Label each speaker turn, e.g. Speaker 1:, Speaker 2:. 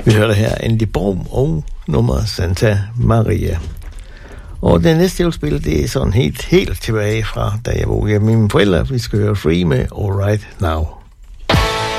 Speaker 1: Vi hørte her Andy Borg og nummer Santa Maria. Og det næste, jeg vil spille, det er sådan helt tilbage fra, da jeg var hjemme med mine forældre. Vi skal høre Free med All Right Now.